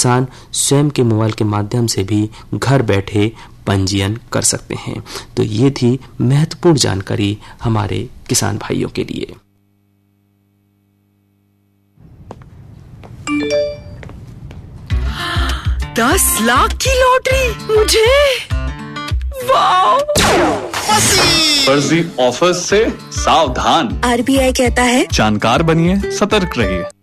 किसान स्वयं के मोबाइल के माध्यम से भी घर बैठे पंजीयन कर सकते हैं। तो ये थी महत्वपूर्ण जानकारी हमारे किसान भाइयों के लिए। $10 लाख की लॉटरी मुझे, वाह! फर्जी ऑफर्स से सावधान। RBI कहता है जानकार बनिए, सतर्क रहिए।